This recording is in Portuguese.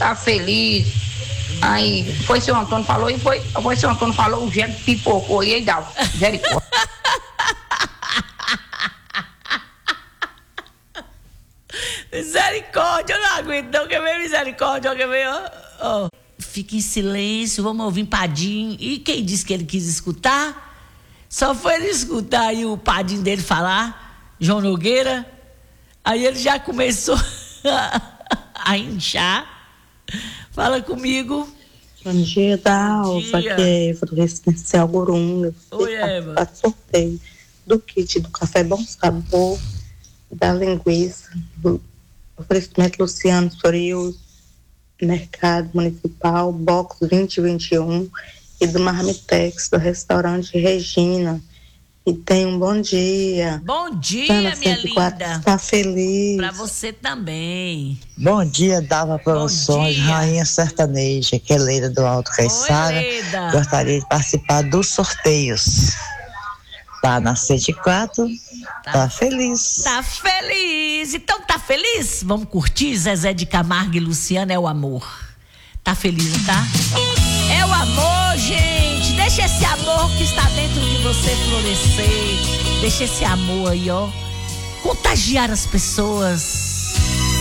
tá feliz. Aí foi seu Antônio falou e foi seu Antônio falou, o Gelo pipocou e aí dá, misericórdia. Misericórdia, eu não aguento, não, quer ver misericórdia, quer ver, ó. Fica em silêncio, vamos ouvir Padim. E quem disse que ele quis escutar? Só foi ele escutar aí o Padim dele falar, João Nogueira. Aí ele já começou a inchar. Fala comigo. Bom dia, Dalva, que é Eva do Residencial Gorunga. Oi, Eva. Tá sorteio do kit do Café Bom Sabor, da linguiça, do oferecimento Luciano Frios, Mercado Municipal, Box 2021 e do Marmitex, do restaurante Regina. E tenha um bom dia. Bom dia, Ana, minha 104, linda. Está feliz. Pra você também. Bom dia, Dalva Produções, Rainha Sertaneja, que é Leida do Alto Caiçara. Gostaria de participar dos sorteios. Tá na 104, tá feliz. Tá feliz. Então tá feliz? Vamos curtir Zezé de Camargo e Luciano, é o amor. Tá feliz, não tá? É o amor, gente. Deixa esse amor que está dentro de você florescer. Deixa esse amor aí, ó, contagiar as pessoas.